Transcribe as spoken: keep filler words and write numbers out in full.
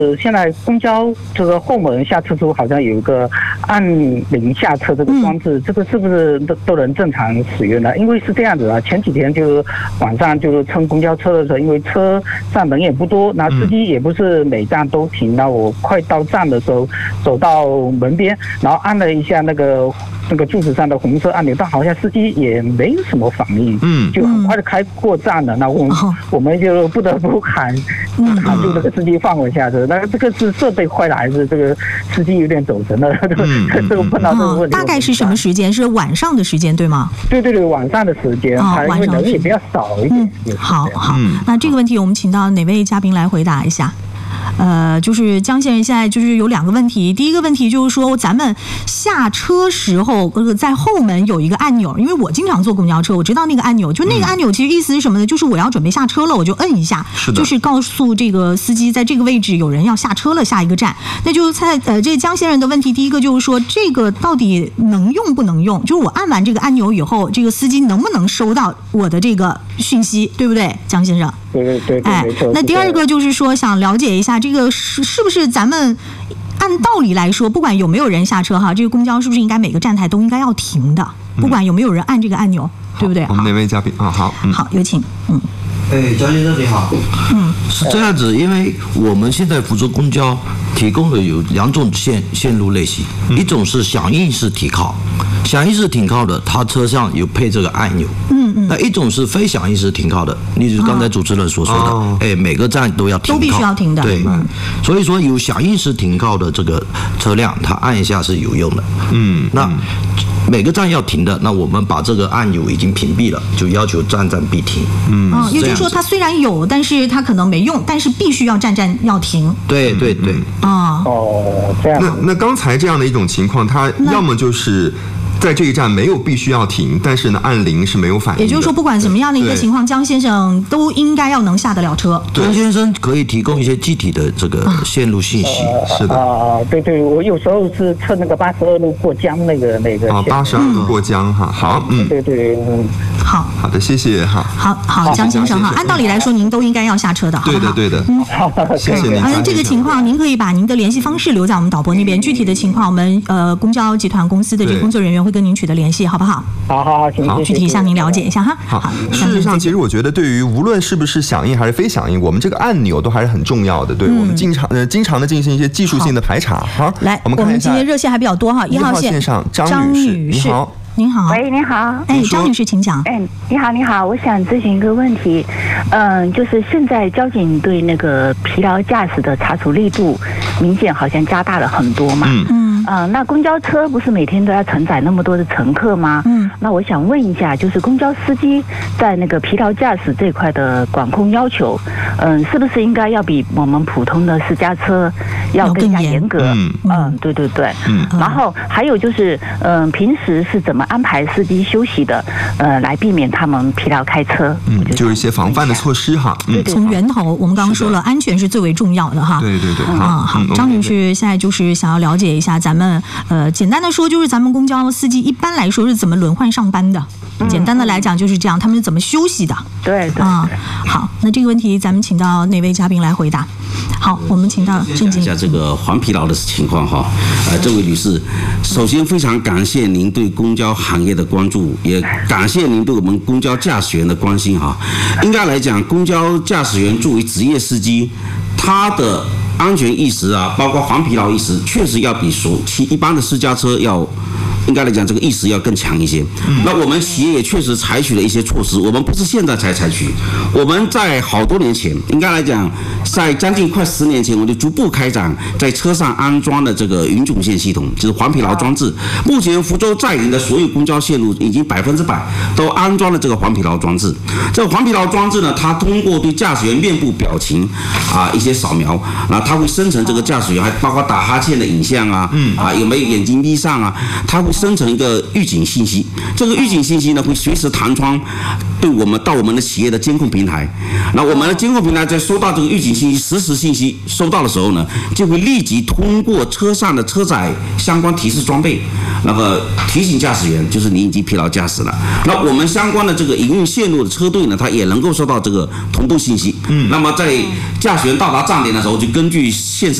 呃，现在公交这个后门下车处好像有一个按铃下车这个装置，嗯、这个是不是都都能正常使用呢？因为是这样子啊，前几天就是晚上就是乘公交车的时候，因为车站人也不多，那司机也不是每站都停，那我快到站的时候走到门边，然后按了一下那个那个柱子上的红色按钮，但好像司机也没有什么反应，嗯，就很快的开过站了。那我们、哦、我们就不得不喊喊住这个司机放我下车。那这个是设备坏了，还是这个司机有点走神了？嗯，这个碰到这个问题、 哦。大概是什么时间？是晚上的时间对吗？ 对对对，晚上的时间， 哦， 因为人也比较少一点。 嗯、好好、嗯，那这个问题我们请到哪位嘉宾来回答一下？呃，就是江先生现在就是有两个问题，第一个问题就是说咱们下车时候呃在后门有一个按钮，因为我经常坐公交车，我知道那个按钮，就那个按钮其实意思是什么呢？就是我要准备下车了，我就摁一下，是的，就是告诉这个司机在这个位置有人要下车了，下一个站。那就是在呃这江先生的问题，第一个就是说这个到底能用不能用？就是我按完这个按钮以后，这个司机能不能收到我的这个讯息，对不对，江先生？ 对对对对， 哎，那第二个就是说想了解一下这个是是不是咱们按道理来说，不管有没有人下车哈，这个公交是不是应该每个站台都应该要停的？不管有没有人按这个按钮，嗯、对不对？ 我们哪位嘉宾啊？好， 嗯、好，有请。嗯。 哎，江先生你好。嗯，是这样子，因为我们现在福州公交提供的有两种线线路类型，嗯、一种是响应式停靠，响应式停靠的，它车上有配这个按钮。嗯嗯。那一种是非响应式停靠的，例如刚才主持人所说的，哦、哎，每个站都要停靠， 都必须要停的。 对，嗯、所以说有响应式停靠的这个车辆，它按一下是有用的。嗯，那。嗯每个站要停的，那我们把这个按钮已经屏蔽了，就要求站站必停。 嗯，哦，也就是说它虽然有，但是它可能没用，但是必须要站站要停。 对对对。 啊、嗯。 哦，这样。 那那刚才这样的一种情况，它要么就是在这一站没有必须要停，但是呢按铃是没有反应的。 也就是说，不管什么样的一个情况，江先生都应该要能下得了车。 江先生可以提供一些具体的这个线路信息。 呃、 是的。 啊、呃，对对，我有时候是趁那个八十二路过江那个那个。 啊，八十二路过江哈，好，嗯， 对对，嗯， 好， 好的，谢谢哈。 好好，江先生哈，按道理来说您都应该要下车的，好不好？ 对的对的， 嗯， 好， 谢谢您。 嗯，这个情况您可以把您的联系方式留在我们导播那边，具体的情况我们呃公交集团公司的这个工作人员会跟您取得联系。好不好？ 好好好，好， 具体向您了解一下哈。 好，事实上，其实我觉得，对于无论是不是响应还是非响应，我们这个按钮都还是很重要的。对、嗯、我们经常呃经常的进行一些技术性的排查。好， 来， 我们看一下， 我们今天热线还比较多哈。 一号线上张女士，你好。 您好， 喂，你好， 哎，张女士，请讲。 哎，你好，你好，我想咨询一个问题，嗯，就是现在交警对那个疲劳驾驶的查处力度明显好像加大了很多嘛，嗯嗯，呃，那公交车不是每天都要承载那么多的乘客吗？嗯，那我想问一下，就是公交司机在那个疲劳驾驶这块的管控要求，嗯，是不是应该要比我们普通的私家车要更加严格？嗯嗯，对对对，嗯，然后还有就是，嗯，平时是怎么安排司机休息的，呃，来避免他们疲劳开车。 嗯，就是一些防范的措施哈。 嗯，从源头，我们刚刚说了，安全是最为重要的哈。 对对对。 啊，好，张女士现在就是想要了解一下，咱们呃，简单的说，就是咱们公交司机一般来说是怎么轮换上班的？简单的来讲就是这样，他们是怎么休息的？ 对对。 啊，好，那这个问题咱们请到哪位嘉宾来回答？好，我们请到郑经理。 讲一下这个缓疲劳的情况哈，呃，这位女士，首先非常感谢您对公交行业的关注，也感谢您对我们公交驾驶员的关心哈。应该来讲，公交驾驶员作为职业司机，他的安全意识啊，包括缓疲劳意识，确实要比所其一般的私家车要。应该来讲，这个意识要更强一些。那我们企业也确实采取了一些措施，我们不是现在才采取，我们在好多年前，应该来讲，在将近快十年前，我就逐步开展在车上安装的这个云总线系统，就是缓疲劳装置。目前福州在营的所有公交线路已经百分之百都安装了这个缓疲劳装置。这个缓疲劳装置呢，它通过对驾驶员面部表情啊一些扫描，那它会生成这个驾驶员，还包括打哈欠的影像啊，啊有没有眼睛闭上啊，它会生成一个预警信息，这个预警信息呢会随时弹窗对我们到我们的企业的监控平台，那我们的监控平台在收到这个预警警信息、实时信息收到的时候呢，就会立即通过车上的车载相关提示装备，那个提醒驾驶员，就是你已经疲劳驾驶了。那我们相关的这个营运线路的车队呢，它也能够收到这个同步信息。嗯，那么在驾驶员到达站点的时候，就根据现实